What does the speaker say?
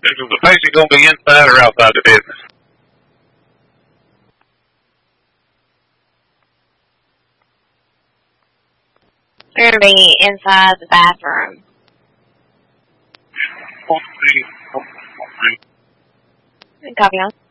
Is the patient going to be inside or outside the business? They're going to be inside the bathroom. Copy on.